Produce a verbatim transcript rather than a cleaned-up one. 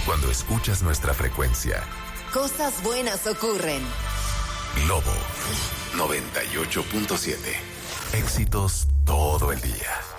Cuando escuchas nuestra frecuencia, cosas buenas ocurren. Globo noventa y ocho punto siete. Éxitos todo el día.